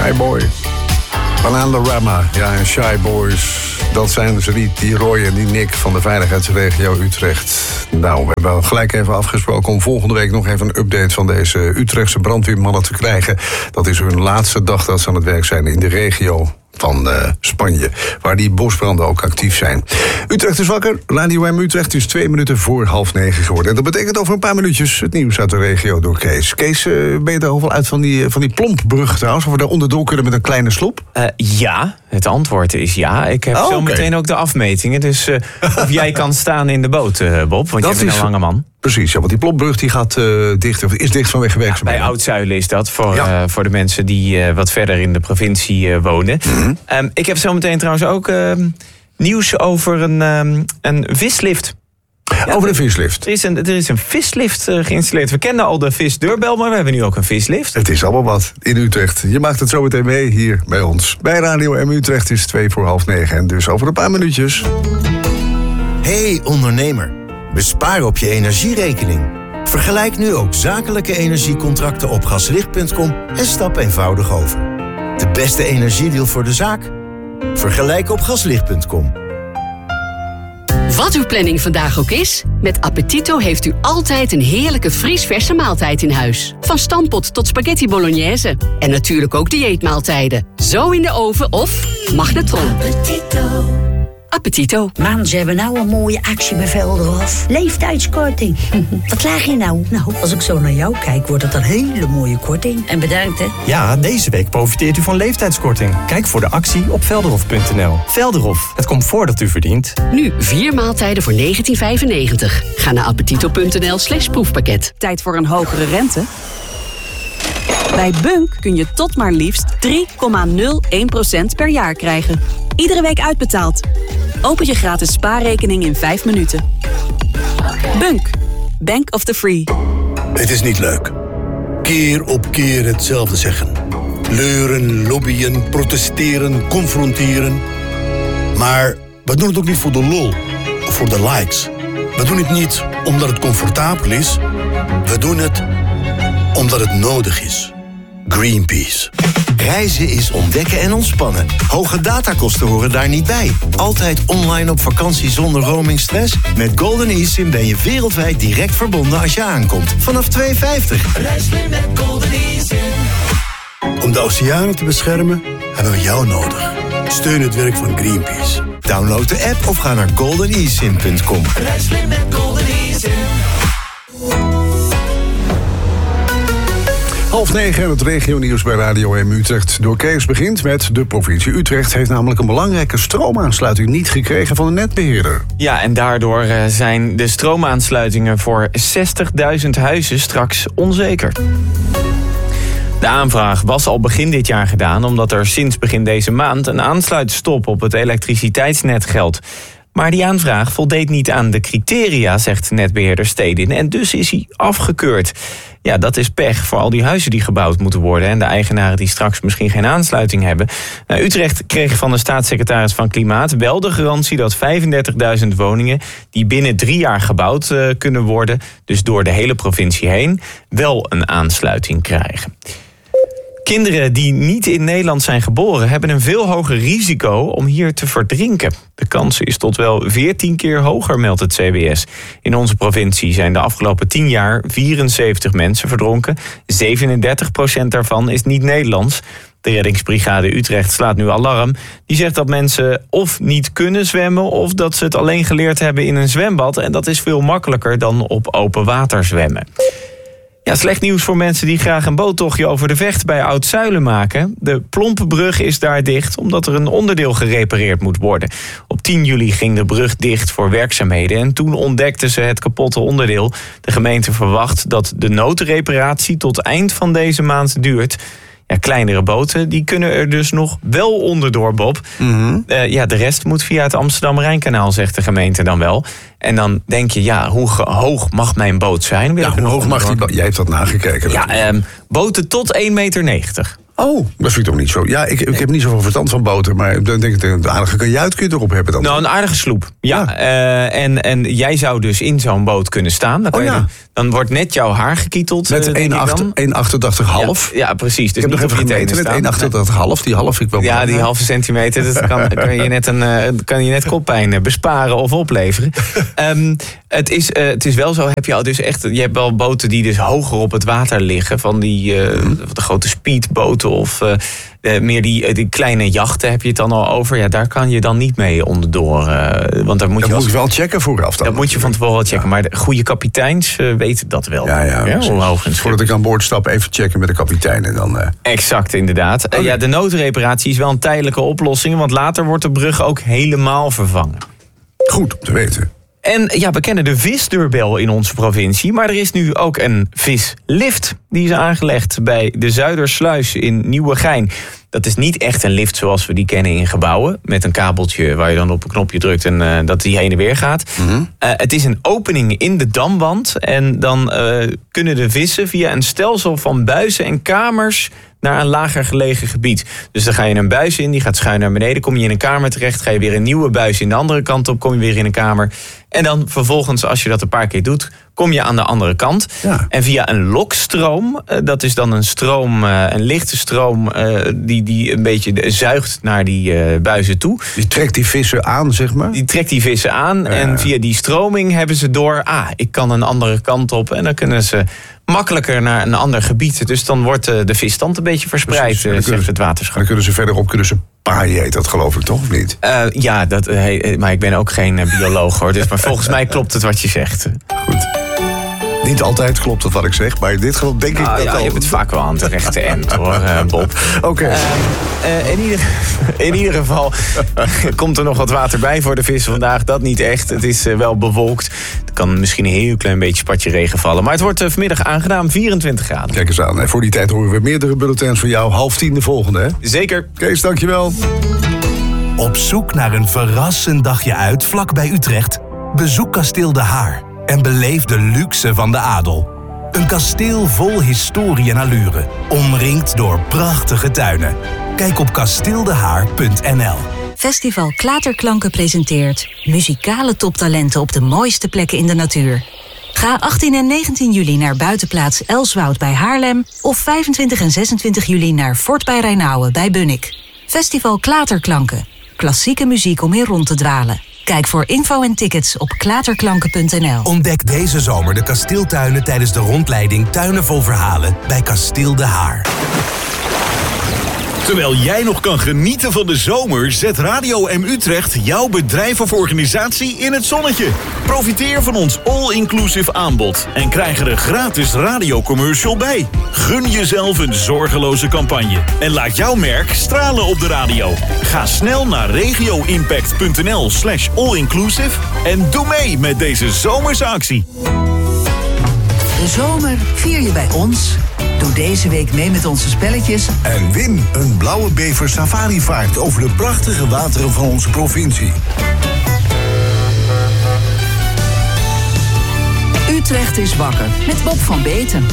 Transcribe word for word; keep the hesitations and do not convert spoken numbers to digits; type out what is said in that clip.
Shy Boy. Bananarama, ja, en Shy Boys. Dat zijn ze niet, die Roy en die Nick van de veiligheidsregio Utrecht. Nou, we hebben gelijk even afgesproken om volgende week nog even een update van deze Utrechtse brandweermannen te krijgen. Dat is hun laatste dag dat ze aan het werk zijn in de regio van uh, Spanje, waar die bosbranden ook actief zijn. Utrecht is wakker. Radio M Utrecht is twee minuten voor half negen geworden. En dat betekent over een paar minuutjes het nieuws uit de regio door Kees. Kees, uh, ben je er al wel uit van die, van die plompbrug trouwens? Of we daar onderdoor kunnen met een kleine sloep? Uh, ja, het antwoord is ja. Ik heb oh, zo okay. meteen ook de afmetingen. Dus uh, of jij kan staan in de boot, uh, Bob, want dat jij bent een lange man. Precies, ja, want die plopbrug die gaat uh, dicht, of is dicht vanwege werkzaamheden. Bij Oud-Zuilen is dat, voor, ja. uh, voor de mensen die uh, wat verder in de provincie uh, wonen. Mm-hmm. Um, ik heb zo meteen trouwens ook uh, nieuws over een, um, een vislift. Ja, over de vislift. Er is een, er is een vislift uh, geïnstalleerd. We kenden al de visdeurbel, maar we hebben nu ook een vislift. Het is allemaal wat in Utrecht. Je maakt het zo meteen mee hier bij ons. Bij Radio M Utrecht is twee voor half negen en dus over een paar minuutjes. Hey ondernemer, bespaar op je energierekening. Vergelijk nu ook zakelijke energiecontracten op gaslicht punt com en stap eenvoudig over. De beste energiedeal voor de zaak? Vergelijk op gaslicht punt com. Wat uw planning vandaag ook is, met Appetito heeft u altijd een heerlijke vriesverse maaltijd in huis. Van stampot tot spaghetti bolognese. En natuurlijk ook dieetmaaltijden. Zo in de oven of magnetron. Appetito. Appetito. Man, ze hebben nou een mooie actie bij Velderhof. Leeftijdskorting. Wat laag je nou? Nou, als ik zo naar jou kijk, wordt het een hele mooie korting. En bedankt, hè? Ja, deze week profiteert u van leeftijdskorting. Kijk voor de actie op velderhof punt n l. Velderhof, het comfort dat u verdient. Nu vier maaltijden voor negentien vijfennegentig. Ga naar appetito punt n l slash proefpakket. Tijd voor een hogere rente? Bij Bunk kun je tot maar liefst drie komma nul één procent per jaar krijgen. Iedere week uitbetaald. Open je gratis spaarrekening in vijf minuten. Bunk. Bank of the Free. Het is niet leuk. Keer op keer hetzelfde zeggen. Leuren, lobbyen, protesteren, confronteren. Maar we doen het ook niet voor de lol of voor de likes. We doen het niet omdat het comfortabel is. We doen het omdat het nodig is. Greenpeace. Reizen is ontdekken en ontspannen. Hoge datakosten horen daar niet bij. Altijd online op vakantie zonder roamingstress? Met Golden eSIM ben je wereldwijd direct verbonden als je aankomt. Vanaf twee euro vijftig. Reis nu met Golden eSIM. Om de oceanen te beschermen hebben we jou nodig. Steun het werk van Greenpeace. Download de app of ga naar golden e sim punt com. Reis nu met Golden eSIM. Half negen en het regionieuws bij Radio M Utrecht door Kees begint met de provincie Utrecht heeft namelijk een belangrijke stroomaansluiting niet gekregen van de netbeheerder. Ja, en daardoor uh, zijn de stroomaansluitingen voor zestigduizend huizen straks onzeker. De aanvraag was al begin dit jaar gedaan omdat er sinds begin deze maand een aansluitstop op het elektriciteitsnet geldt. Maar die aanvraag voldeed niet aan de criteria, zegt netbeheerder Stedin, en dus is hij afgekeurd. Ja, dat is pech voor al die huizen die gebouwd moeten worden en de eigenaren die straks misschien geen aansluiting hebben. Nou, Utrecht kreeg van de staatssecretaris van Klimaat wel de garantie dat vijfendertigduizend woningen die binnen drie jaar gebouwd uh, kunnen worden, dus door de hele provincie heen, wel een aansluiting krijgen. Kinderen die niet in Nederland zijn geboren hebben een veel hoger risico om hier te verdrinken. De kans is tot wel veertien keer hoger, meldt het C B S. In onze provincie zijn de afgelopen tien jaar vierenzeventig mensen verdronken. zevenendertig procent daarvan is niet Nederlands. De reddingsbrigade Utrecht slaat nu alarm. Die zegt dat mensen of niet kunnen zwemmen of dat ze het alleen geleerd hebben in een zwembad. En dat is veel makkelijker dan op open water zwemmen. Ja, slecht nieuws voor mensen die graag een boottochtje over de Vecht bij Oud-Zuilen maken. De Plompenbrug is daar dicht omdat er een onderdeel gerepareerd moet worden. Op tien juli ging de brug dicht voor werkzaamheden en toen ontdekten ze het kapotte onderdeel. De gemeente verwacht dat de noodreparatie tot eind van deze maand duurt. Ja, kleinere boten, die kunnen er dus nog wel onderdoor, Bob. Mm-hmm. Uh, ja, de rest moet via het Amsterdam-Rijnkanaal, zegt de gemeente dan wel. En dan denk je, ja, hoe ge- hoog mag mijn boot zijn? Ja, hoe hoog mag die boot? Jij hebt dat nagekeken. Ja, um, boten tot één meter negentig. Oh, dat vind ik toch niet zo. Ja, ik, ik heb niet zoveel verstand van boten, maar dan denk ik, een aardige kajuit kun je erop hebben dan. Nou, een aardige sloep. Ja, ja. Uh, en, en jij zou dus in zo'n boot kunnen staan. Dan kan oh, ja. je Dan wordt net jouw haar gekieteld. Met uh, één komma achtentachtig half. Ja, ja, precies. Dus ik heb niet nog even gemeten met één komma achtentachtig half. Die half ik wel. Ja, die halve centimeter. Dat kan, kan, je net een, uh, kan je net koppijn besparen of opleveren. um, het, is, uh, het is wel zo, heb je al dus echt. Je hebt wel boten die dus hoger op het water liggen. Van die uh, mm. de grote speedboten of uh, uh, meer die, uh, die kleine jachten heb je het dan al over. Ja, daar kan je dan niet mee onderdoor. Uh, want daar moet dat je moet als, je wel checken vooraf dan. Dat moet je van tevoren wel checken. Ja. Maar de goede kapiteins uh, weten dat wel. Ja, ja, ja hoe hoog voordat ik aan boord stap, even checken met de kapitein. En dan, uh... Exact, inderdaad. Okay. Uh, ja, de noodreparatie is wel een tijdelijke oplossing. Want later wordt de brug ook helemaal vervangen. Goed om te weten. En ja, we kennen de visdeurbel in onze provincie. Maar er is nu ook een vislift. Die is aangelegd bij de Zuidersluis in Nieuwegein. Dat is niet echt een lift zoals we die kennen in gebouwen. Met een kabeltje waar je dan op een knopje drukt en uh, dat die heen en weer gaat. Mm-hmm. Uh, het is een opening in de damwand. En dan uh, kunnen de vissen via een stelsel van buizen en kamers naar een lager gelegen gebied. Dus dan ga je een buis in, die gaat schuin naar beneden. Kom je in een kamer terecht, ga je weer een nieuwe buis in de andere kant op. Kom je weer in een kamer. En dan vervolgens, als je dat een paar keer doet, kom je aan de andere kant. Ja. En via een lokstroom, dat is dan een stroom, een lichte stroom die, die een beetje zuigt naar die buizen toe. Die trekt die vissen aan, zeg maar? Die trekt die vissen aan. Ja. En via die stroming hebben ze door, ah, ik kan een andere kant op. En dan kunnen ze makkelijker naar een ander gebied. Dus dan wordt de visstand een beetje verspreid, Precies, zegt het waterschap. Dan kunnen ze verderop, kunnen ze paaien, heet dat geloof ik toch, of niet? Uh, ja, dat, hey, maar ik ben ook geen uh, bioloog hoor. Dus, maar volgens mij klopt het wat je zegt. Goed. Niet altijd klopt het wat ik zeg, maar in dit geval denk ik ah, dat ja, al. Je hebt het vaak wel aan de rechte end hoor, uh, Bob. Oké. Okay. Uh, uh, in, ieder, in ieder geval komt er nog wat water bij voor de vissen vandaag. Dat niet echt. Het is uh, wel bewolkt. Er kan misschien een heel klein beetje spatje regen vallen. Maar het wordt uh, vanmiddag aangenaam vierentwintig graden. Kijk eens aan. En voor die tijd horen we meerdere bulletins van jou. Half tien de volgende, hè? Zeker. Kees, dankjewel. Op zoek naar een verrassend dagje uit vlak bij Utrecht? Bezoek Kasteel De Haar en beleef de luxe van de adel. Een kasteel vol historie en allure, omringd door prachtige tuinen. Kijk op kasteeldehaar punt n l. Festival Klaterklanken presenteert muzikale toptalenten op de mooiste plekken in de natuur. Ga achttien en negentien juli naar buitenplaats Elswoud bij Haarlem of vijfentwintig en zesentwintig juli naar Fort bij Rijnauwen bij Bunnik. Festival Klaterklanken. Klassieke muziek om in rond te dwalen. Kijk voor info en tickets op klaterklanken punt n l. Ontdek deze zomer de kasteeltuinen tijdens de rondleiding Tuinen vol Verhalen bij Kasteel De Haar. Terwijl jij nog kan genieten van de zomer, zet Radio M Utrecht jouw bedrijf of organisatie in het zonnetje. Profiteer van ons all-inclusive aanbod en krijg er een gratis radiocommercial bij. Gun jezelf een zorgeloze campagne en laat jouw merk stralen op de radio. Ga snel naar regioimpact punt n l slash all-inclusive en doe mee met deze zomerse actie. De zomer vier je bij ons. Doe deze week mee met onze spelletjes. En win een blauwe bever safarivaart over de prachtige wateren van onze provincie. Utrecht is wakker met Bob van Beten.